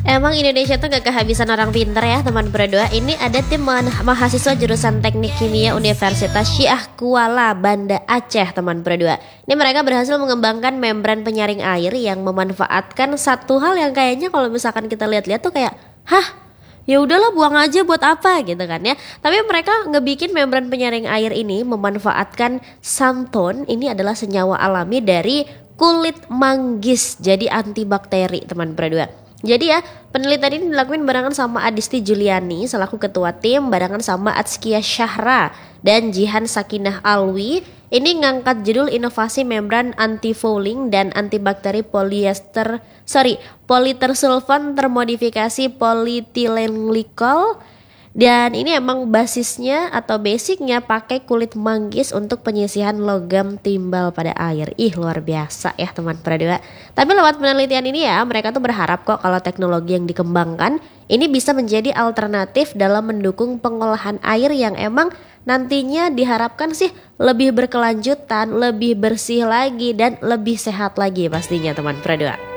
Emang Indonesia tuh gak kehabisan orang pinter ya teman berdua. Ini ada tim mahasiswa jurusan Teknik Kimia Universitas Syiah Kuala Banda Aceh teman berdua. Ini mereka berhasil mengembangkan membran penyaring air yang memanfaatkan satu hal yang kayaknya kalau misalkan kita lihat-lihat tuh kayak, hah? Ya udahlah buang aja buat apa gitu kan ya. Tapi mereka ngebikin membran penyaring air ini memanfaatkan santon. Ini adalah senyawa alami dari kulit manggis, jadi antibakteri teman berdua. Jadi ya, penelitian ini dilakukan barengan sama Adisti Juliani selaku ketua tim, barengan sama Atskia Syahra dan Jihan Sakinah Alwi. Ini ngangkat judul inovasi membran anti-fouling dan antibakteri politersulfan termodifikasi polietilenglikol. Dan ini emang basisnya atau basicnya pakai kulit manggis untuk penyisihan logam timbal pada air. Ih, luar biasa ya teman berdua. Tapi lewat penelitian ini ya, mereka tuh berharap kok kalau teknologi yang dikembangkan ini bisa menjadi alternatif dalam mendukung pengolahan air yang emang nantinya diharapkan sih lebih berkelanjutan, lebih bersih lagi dan lebih sehat lagi pastinya teman berdua.